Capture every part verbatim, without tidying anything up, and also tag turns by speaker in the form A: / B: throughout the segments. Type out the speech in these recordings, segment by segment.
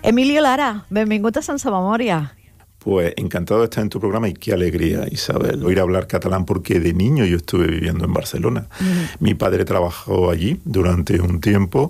A: Emilio Lara, benvingut a Sense Memòria.
B: Pues encantado de estar en tu programa y qué alegría, Isabel, oír hablar catalán porque de niño yo estuve viviendo en Barcelona. Uh-huh. Mi padre trabajó allí durante un tiempo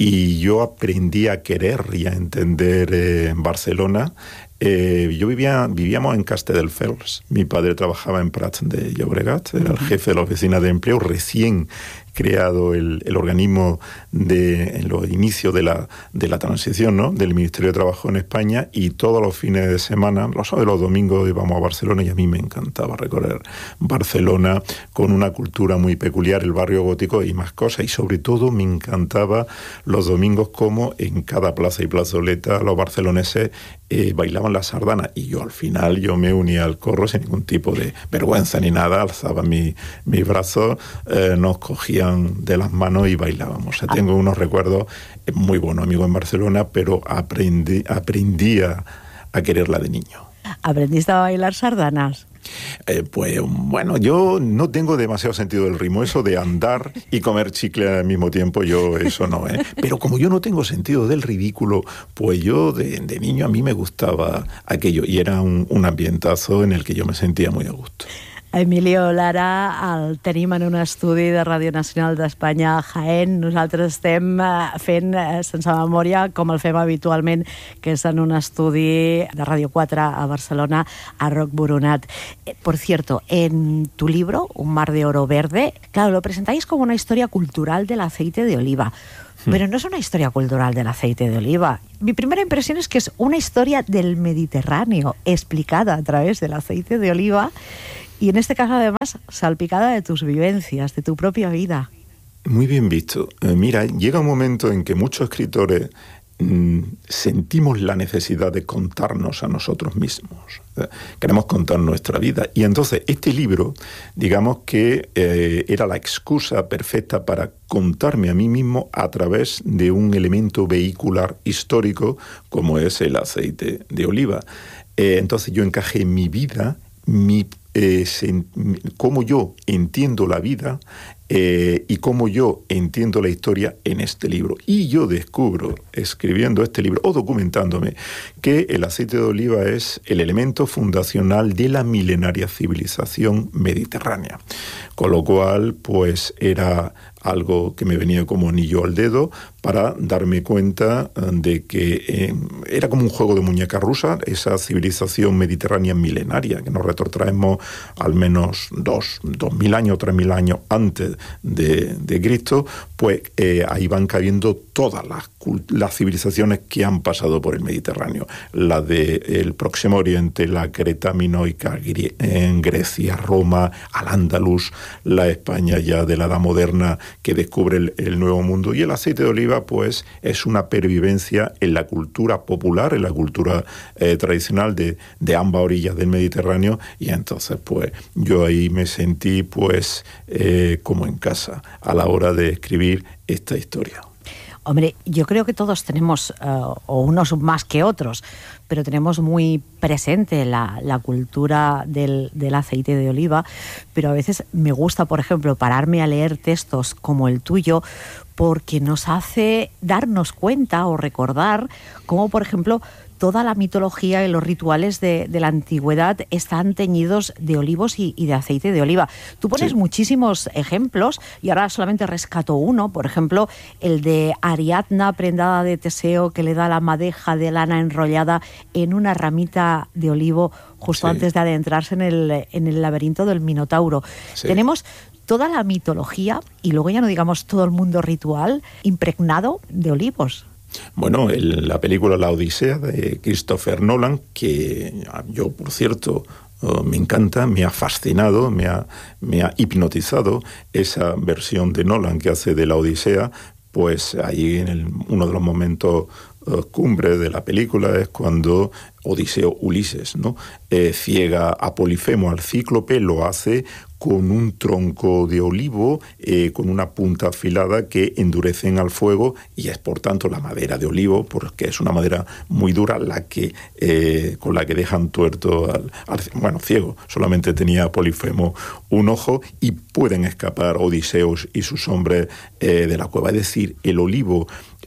B: y yo aprendí a querer y a entender eh, Barcelona. Eh, yo vivía, vivíamos en Castelldefels. Mi padre trabajaba en Prats de Llobregat, era el jefe de la oficina de empleo, recién creado el, el organismo de, en los inicios de la, de la transición, ¿no?, del Ministerio de Trabajo en España, y todos los fines de semana, los sábados y los domingos íbamos a Barcelona, y a mí me encantaba recorrer Barcelona con una cultura muy peculiar, el barrio gótico y más cosas, y sobre todo me encantaba los domingos como en cada plaza y plazoleta los barceloneses eh, bailaban la sardana, y yo al final yo me unía al corro sin ningún tipo de vergüenza ni nada, alzaba mi, mis brazos, eh, nos cogían de las manos y bailábamos. O sea, tengo unos recuerdos muy buenos, amigo, en Barcelona, pero aprendí, aprendí a, a quererla de niño.
A: ¿Aprendiste a bailar sardanas?
B: Eh, pues bueno, yo no tengo demasiado sentido del ritmo, eso de andar y comer chicle al mismo tiempo, yo eso no, ¿eh? Pero como yo no tengo sentido del ridículo, pues yo de, de niño a mí me gustaba aquello, y era un, un ambientazo en el que yo me sentía muy a gusto.
A: Emilio Lara, el tenim en un estudi de Ràdio Nacional d'Espanya a Jaén. Nosaltres estem fent Sense Memòria, com el fem habitualment, que és en un estudi de Ràdio quatre a Barcelona, a Roc Boronat. Por cierto, en tu libro, Un mar de oro verde, claro, lo presentáis como una historia cultural del aceite de oliva. Pero no es una historia cultural del aceite de oliva. Mi primera impresión es que es una historia del Mediterráneo explicada a través del aceite de oliva, y en este caso además salpicada de tus vivencias, de tu propia vida.
B: Muy bien visto. Eh, mira, llega un momento en que muchos escritores mmm, sentimos la necesidad de contarnos a nosotros mismos. Eh, queremos contar nuestra vida. Y entonces este libro, digamos que eh, era la excusa perfecta para contarme a mí mismo a través de un elemento vehicular histórico como es el aceite de oliva. Eh, entonces yo encajé mi vida, mi Eh, se, cómo yo entiendo la vida eh, y cómo yo entiendo la historia en este libro. Y yo descubro, escribiendo este libro o documentándome, que el aceite de oliva es el elemento fundacional de la milenaria civilización mediterránea. Con lo cual, pues era algo que me venía como anillo al dedo para darme cuenta de que eh, era como un juego de muñeca rusa, esa civilización mediterránea milenaria, que nos retrotraemos al menos dos, dos mil años, tres mil años antes de, de Cristo, pues eh, ahí van cabiendo todas las, las civilizaciones que han pasado por el Mediterráneo. La del Próximo Oriente, la Creta minoica, en Grecia, Roma, Al-Ándalus, la España ya de la Edad Moderna, que descubre el, el Nuevo Mundo. Y el aceite de oliva, pues, es una pervivencia en la cultura popular, en la cultura eh, tradicional de, de ambas orillas del Mediterráneo, y entonces, pues, yo ahí me sentí, pues, eh, como en casa a la hora de escribir esta historia.
A: Hombre, yo creo que todos tenemos, uh, o unos más que otros, pero tenemos muy presente la, la cultura del, del aceite de oliva, pero a veces me gusta, por ejemplo, pararme a leer textos como el tuyo, porque nos hace darnos cuenta o recordar cómo, por ejemplo, toda la mitología y los rituales de, de la antigüedad están teñidos de olivos y, y de aceite de oliva. Tú pones sí. muchísimos ejemplos, y ahora solamente rescato uno, por ejemplo, el de Ariadna, prendada de Teseo, que le da la madeja de lana enrollada en una ramita de olivo justo sí. antes de adentrarse en el, en el laberinto del Minotauro. Sí. Tenemos toda la mitología, y luego ya no digamos todo el mundo ritual, impregnado de olivos.
B: Bueno, el, la película La Odisea de Christopher Nolan, que yo, por cierto, uh, me encanta, me ha fascinado, me ha, me ha hipnotizado esa versión de Nolan que hace de La Odisea. Pues ahí en el, uno de los momentos uh, cumbre de la película es cuando Odiseo Ulises, ¿no? Eh, ciega a Polifemo, al cíclope, lo hace con un tronco de olivo, eh, con una punta afilada que endurecen al fuego, y es por tanto la madera de olivo, porque es una madera muy dura, la que eh, con la que dejan tuerto al, al bueno, ciego. Solamente tenía Polifemo un ojo, y pueden escapar Odiseus y sus hombres eh, de la cueva. Es decir, el olivo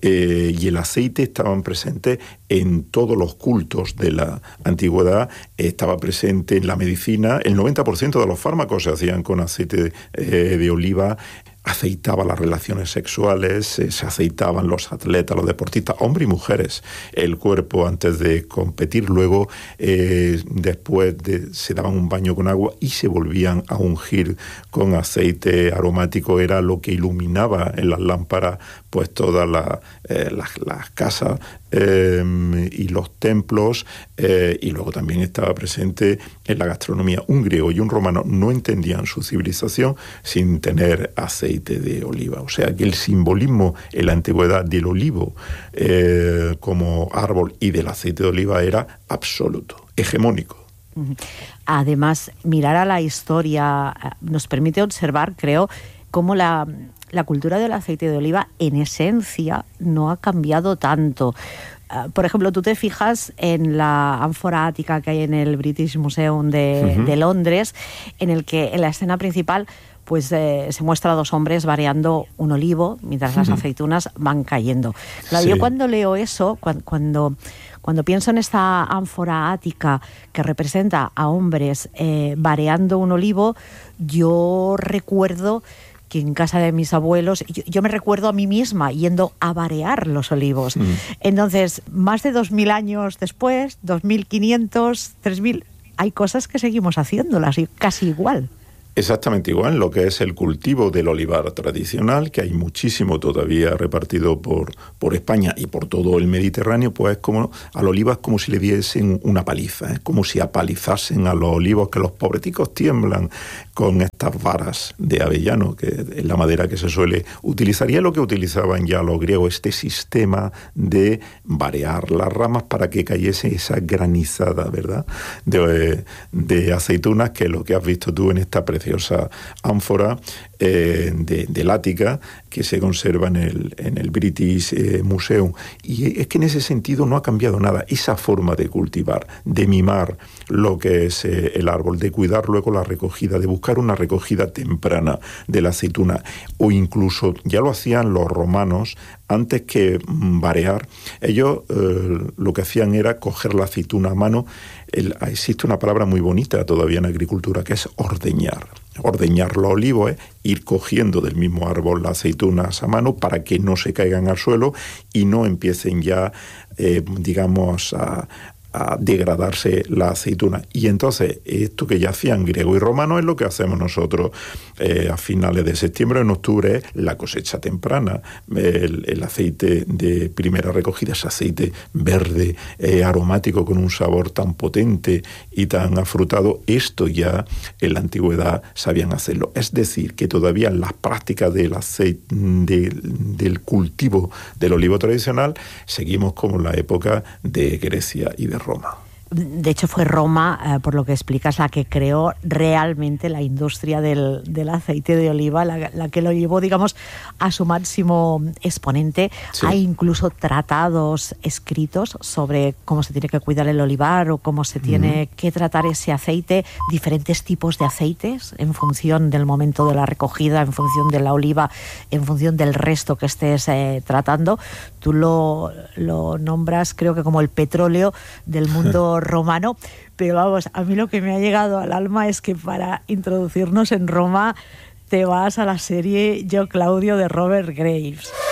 B: eh, y el aceite estaban presentes en todos los cultos de la antigüedad, estaba presente en la medicina, el noventa por ciento de los fármacos se hacían con aceite eh, de oliva, aceitaba las relaciones sexuales, eh, se aceitaban los atletas, los deportistas, hombres y mujeres, el cuerpo antes de competir, luego eh, después de, se daban un baño con agua y se volvían a ungir con aceite aromático, era lo que iluminaba en las lámparas pues todas la, eh, las, las casas eh, y los templos, eh, y luego también estaba presente en la gastronomía. Un griego y un romano no entendían su civilización sin tener aceite de oliva. O sea que el simbolismo en la antigüedad del olivo eh, como árbol y del aceite de oliva era absoluto, hegemónico.
A: Además, mirar a la historia nos permite observar, creo, cómo la, la cultura del aceite de oliva en esencia no ha cambiado tanto. Por ejemplo, tú te fijas en la ánfora ática que hay en el British Museum de, uh-huh. de Londres, en el que en la escena principal pues eh, se muestra a dos hombres variando un olivo mientras uh-huh. las aceitunas van cayendo. Claro, sí. Yo cuando leo eso, cuando, cuando, cuando pienso en esta ánfora ática que representa a hombres eh, variando un olivo, yo recuerdo que en casa de mis abuelos, yo, yo me recuerdo a mí misma yendo a varear los olivos. Mm. Entonces, más de dos mil años después, dos mil quinientos, tres mil, hay cosas que seguimos haciéndolas y casi igual.
B: Exactamente igual, lo que es el cultivo del olivar tradicional, que hay muchísimo todavía repartido por, por España y por todo el Mediterráneo, pues es como, al oliva es como si le diesen una paliza, es ¿eh? como si apalizasen a los olivos, que los pobreticos tiemblan con estas varas de avellano, que es la madera que se suele utilizar, y es lo que utilizaban ya los griegos, este sistema de varear las ramas para que cayese esa granizada, ¿verdad?, de, de aceitunas, que es lo que has visto tú en esta preciosa ánfora eh, de, de Lática, que se conserva en el, en el British eh, Museum. Y es que en ese sentido no ha cambiado nada. Esa forma de cultivar, de mimar lo que es eh, el árbol, de cuidar luego la recogida, de buscar una recogida temprana de la aceituna, o incluso ya lo hacían los romanos antes que varear. Ellos eh, lo que hacían era coger la aceituna a mano. El, existe una palabra muy bonita todavía en agricultura, que es ordeñar. Ordeñar los olivos es ir cogiendo del mismo árbol las aceitunas a mano para que no se caigan al suelo y no empiecen ya, eh, digamos, a, a degradarse la aceituna. Y entonces esto que ya hacían griego y romano es lo que hacemos nosotros eh, a finales de septiembre, en octubre, es la cosecha temprana, el, el aceite de primera recogida, ese aceite verde eh, aromático con un sabor tan potente y tan afrutado. Esto ya en la antigüedad sabían hacerlo. Es decir, que todavía en las prácticas del aceite, de, del cultivo del olivo tradicional, seguimos como en la época de Grecia y de Roma.
A: De hecho, fue Roma, eh, por lo que explicas, la que creó realmente la industria del, del aceite de oliva, la, la que lo llevó, digamos, a su máximo exponente. Sí. Hay incluso tratados escritos sobre cómo se tiene que cuidar el olivar o cómo se tiene mm. que tratar ese aceite, diferentes tipos de aceites en función del momento de la recogida, en función de la oliva, en función del resto que estés eh, tratando. Tú lo, lo nombras, creo que como el petróleo del mundo romano, pero vamos, a mí lo que me ha llegado al alma es que para introducirnos en Roma te vas a la serie Yo Claudio de Robert Graves.